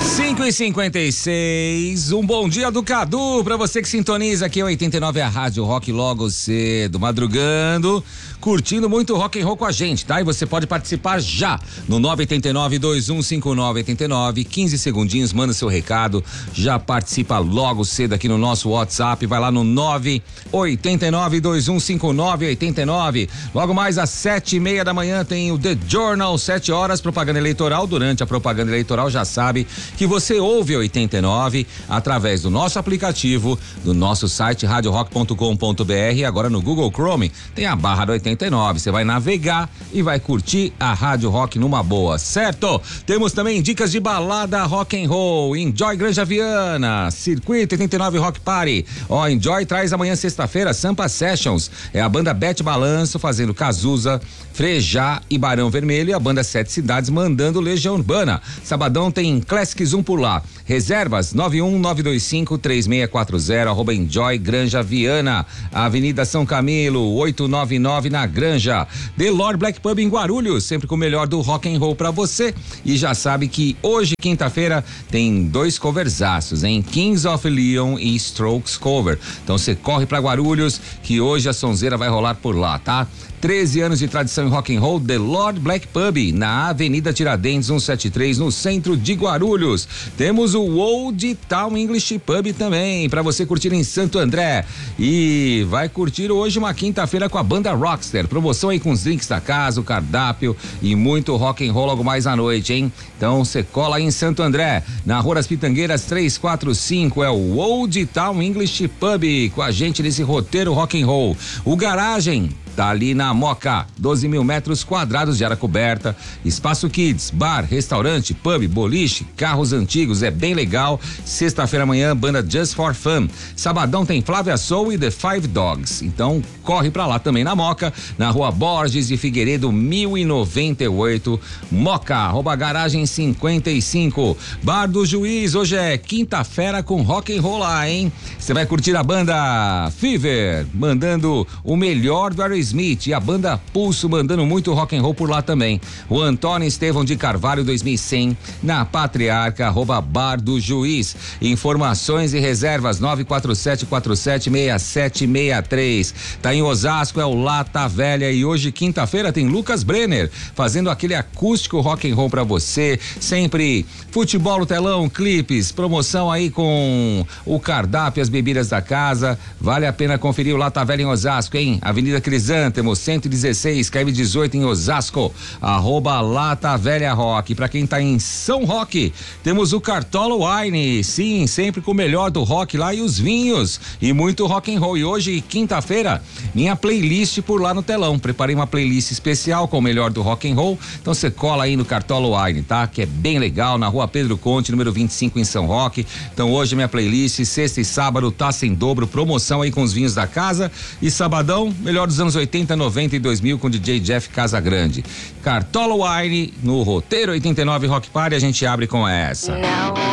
5h56, um bom dia do Cadu pra você que sintoniza aqui 89 a Rádio Rock logo cedo, madrugando, curtindo muito rock and roll com a gente, tá? E você pode participar já no 989-2159-89, 15 segundinhos, manda seu recado, já participa logo cedo aqui no nosso WhatsApp, vai lá no 989-2159-89. Logo mais às 7:30 da manhã tem o The Journal, 7 horas, propaganda eleitoral. Durante a propaganda eleitoral já sabe que você ouve 89 através do nosso aplicativo, do nosso site radiorock.com.br. Agora no Google Chrome tem a barra do 89. Você vai navegar e vai curtir a Rádio Rock numa boa, certo? Temos também dicas de balada rock and roll. Enjoy Granja Viana, Circuito 89 Rock Party. Enjoy traz amanhã sexta-feira Sampa Sessions. É a banda Bete Balanço fazendo Cazuza, Frejá e Barão Vermelho, e a banda Sete Cidades mandando Legião Urbana. Sabadão tem Classics 1 por lá. Reservas 919253640 @Enjoy Granja Viana, Avenida São Camilo 899 na Granja. The Lord Black Pub em Guarulhos, sempre com o melhor do rock and roll pra você. E já sabe que hoje, quinta-feira, tem 2 coverzaços, hein? Kings of Leon e Strokes cover. Então você corre pra Guarulhos que hoje a sonzeira vai rolar por lá, tá? 13 anos de tradição em rock and roll, The Lord Black Pub, na Avenida Tiradentes 173, no centro de Guarulhos. Temos o Old Town English Pub também, para você curtir em Santo André. E vai curtir hoje uma quinta-feira com a banda Rockster. Promoção aí com os drinks da casa, o cardápio e muito rock and roll logo mais à noite, hein? Então você cola aí em Santo André, na Rua das Pitangueiras 345, é o Old Town English Pub, com a gente nesse roteiro rock and roll. O Garagem tá ali na Moca, 12 mil metros quadrados de área coberta, espaço kids, bar, restaurante, pub, boliche, carros antigos, é bem legal. Sexta-feira amanhã, banda Just for Fun. Sabadão tem Flávia Soul e The Five Dogs. Então corre pra lá também na Moca, na Rua Borges de Figueiredo 1098, Moca, @Garagem 55. Bar do Juiz, hoje é quinta-feira com rock and roll lá, hein? Você vai curtir a banda Fever, mandando o melhor do Aerosmith, e a banda Pulso mandando muito rock and roll por lá também. O Antônio Estevão de Carvalho 2100 na Patriarca, @Bar do Juiz. Informações e reservas 947476763. Tá em Osasco, é o Lata Velha, e hoje quinta-feira tem Lucas Brenner fazendo aquele acústico rock and roll pra você. Sempre futebol no telão, clipes, promoção aí com o cardápio, as bebidas da casa. Vale a pena conferir o Lata Velha em Osasco, hein? Avenida Crisântemo 116, KM 18 em Osasco, @Lata Velha Rock. Pra quem tá em São Roque, temos o Cartola Wine, sim, sempre com o melhor do rock lá, e os vinhos e muito rock and roll. E hoje, quinta-feira, minha playlist por lá no telão. Preparei uma playlist especial com o melhor do rock and roll. Então você cola aí no Cartola Wine, tá? Que é bem legal, na Rua Pedro Conte, número 25 em São Roque. Então hoje minha playlist, sexta e sábado, tá sem dobro, promoção aí com os vinhos da casa. E sabadão, melhor dos anos 80, 90 e 2000 com DJ Jeff Casagrande. Cartola Wine no roteiro 89 Rock Party, a gente abre com essa.